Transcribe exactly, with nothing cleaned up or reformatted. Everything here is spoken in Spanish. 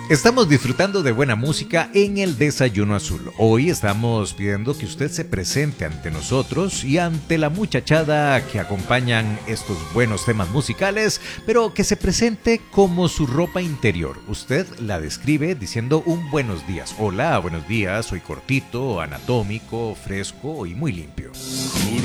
Estamos disfrutando de buena música en el Desayuno Azul. Hoy estamos pidiendo que usted se presente ante nosotros y ante la muchachada que acompañan estos buenos temas musicales, pero que se presente como su ropa interior. Usted la describe diciendo un buenos días. Hola, buenos días, soy cortito, anatómico, fresco y muy limpio.